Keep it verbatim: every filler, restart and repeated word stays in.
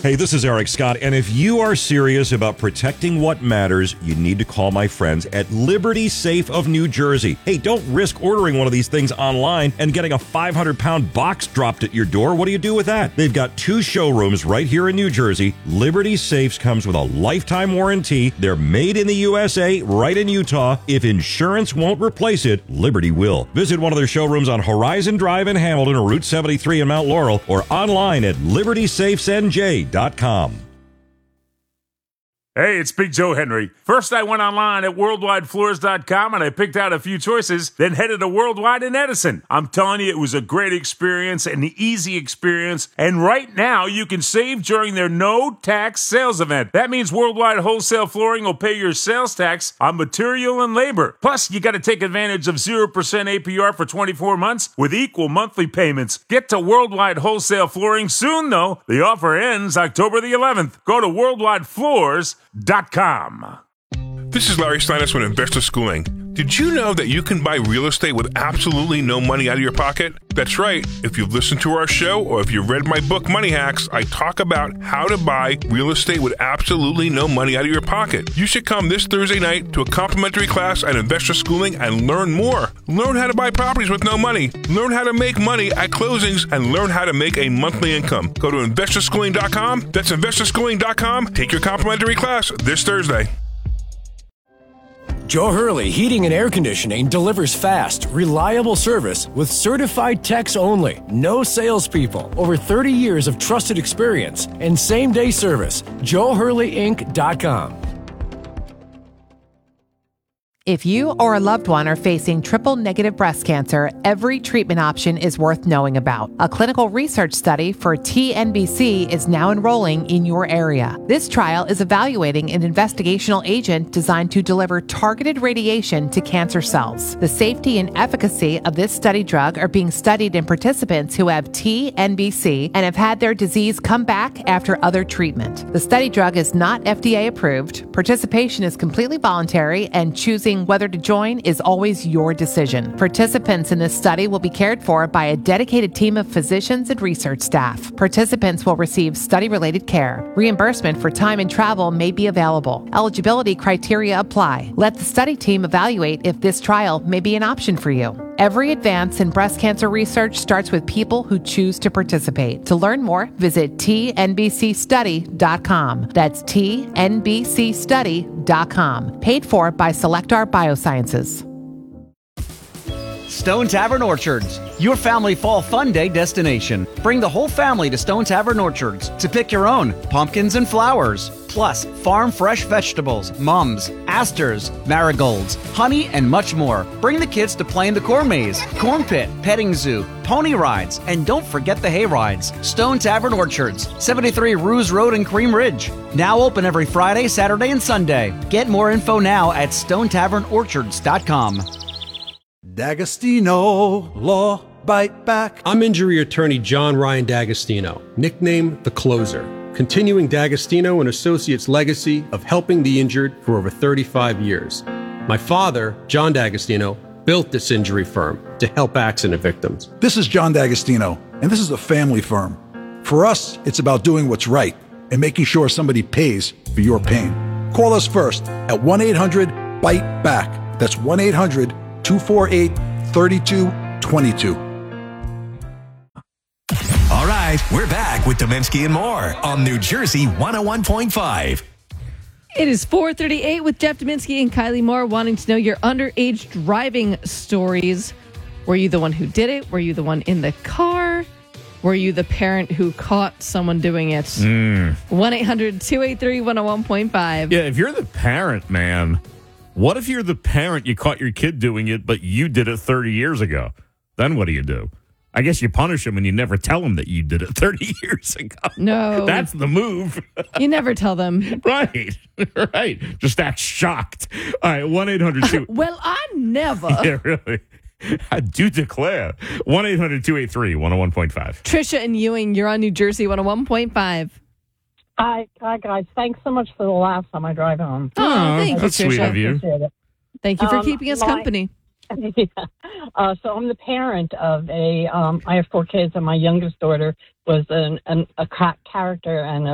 Hey, this is Eric Scott, and if you are serious about protecting what matters, you need to call my friends at Liberty Safe of New Jersey. Hey, don't risk ordering one of these things online and getting a five hundred pound box dropped at your door. What do you do with that? They've got two showrooms right here in New Jersey. Liberty Safes comes with a lifetime warranty. They're made in the U S A, right in Utah. If insurance won't replace it, Liberty will. Visit one of their showrooms on Horizon Drive in Hamilton or Route seventy-three in Mount Laurel, or online at liberty safes n j dot com. Hey, it's Big Joe Henry. First, I went online at worldwide floors dot com and I picked out a few choices, then headed to Worldwide in Edison. I'm telling you, it was a great experience, an easy experience, and right now you can save during their no-tax sales event. That means Worldwide Wholesale Flooring will pay your sales tax on material and labor. Plus, you got to take advantage of zero percent A P R for twenty-four months with equal monthly payments. Get to Worldwide Wholesale Flooring soon, though. The offer ends October the eleventh. Go to worldwide floors dot com. This is Larry Steiners with Investor Schooling. Did you know that you can buy real estate with absolutely no money out of your pocket? That's right. If you've listened to our show or if you've read my book, Money Hacks, I talk about how to buy real estate with absolutely no money out of your pocket. You should come this Thursday night to a complimentary class at Investor Schooling and learn more. Learn how to buy properties with no money. Learn how to make money at closings and learn how to make a monthly income. Go to investor schooling dot com. That's investor schooling dot com. Take your complimentary class this Thursday. Joe Hurley Heating and Air Conditioning delivers fast, reliable service with certified techs only. No salespeople. Over thirty years of trusted experience and same-day service. joe hurley inc dot com. If you or a loved one are facing triple-negative breast cancer, every treatment option is worth knowing about. A clinical research study for T N B C is now enrolling in your area. This trial is evaluating an investigational agent designed to deliver targeted radiation to cancer cells. The safety and efficacy of this study drug are being studied in participants who have T N B C and have had their disease come back after other treatment. The study drug is not F D A approved. Participation is completely voluntary, and choosing whether to join is always your decision. Participants in this study will be cared for by a dedicated team of physicians and research staff. Participants will receive study-related care. Reimbursement for time and travel may be available. Eligibility criteria apply. Let the study team evaluate if this trial may be an option for you. Every advance in breast cancer research starts with people who choose to participate. To learn more, visit T N B C study dot com. That's T N B C study dot com. Paid for by Selectar Biosciences. Stone Tavern Orchards, your family fall fun day destination. Bring the whole family to Stone Tavern Orchards to pick your own pumpkins and flowers, plus farm fresh vegetables, mums, asters, marigolds, honey, and much more. Bring the kids to play in the corn maze, corn pit, petting zoo, pony rides, and don't forget the hay rides. Stone Tavern Orchards, seventy-three Ruse Road in Cream Ridge. Now open every Friday, Saturday, and Sunday. Get more info now at stone tavern orchards dot com. D'Agostino Law Bite Back. I'm injury attorney John Ryan D'Agostino, nicknamed The Closer, continuing D'Agostino and Associates' legacy of helping the injured for over thirty-five years. My father, John D'Agostino, built this injury firm to help accident victims. This is John D'Agostino, and this is a family firm. For us, it's about doing what's right and making sure somebody pays for your pain. Call us first at one eight hundred bite back. That's one eight hundred two four eight three two two two. All right, we're back with Domensky and more on New Jersey one oh one point five. It is four thirty-eight with Jeff Domensky and Kylie Moore wanting to know your underage driving stories. Were you the one who did it? Were you the one in the car? Were you the parent who caught someone doing it? Mm. one eight hundred two eight three one oh one point five. Yeah, if you're the parent, man, what if you're the parent, you caught your kid doing it, but you did it thirty years ago? Then what do you do? I guess you punish them and you never tell them that you did it thirty years ago. No. That's the move. You never tell them. Right. Right. Just act shocked. All right. one eight hundred two Well, I never. Yeah, really. I do declare. one eight hundred two eight three one oh one point five. Trisha and Ewing, you're on New Jersey one oh one point five. Hi, hi, guys. Thanks so much for the laugh on my drive home. Oh, thank that's you, Trisha. Sweet of you. Thank you for Um, keeping us my- company. Yeah. Uh, so I'm the parent of a. Um, I have four kids, and my youngest daughter was an, an a crack character and a